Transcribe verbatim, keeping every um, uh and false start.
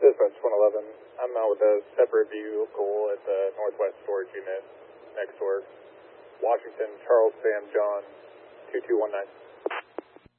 Dispatch one eleven, I'm out with a separate vehicle at the Northwest Storage Unit next door. Washington, Charles, Sam, John, two two one nine.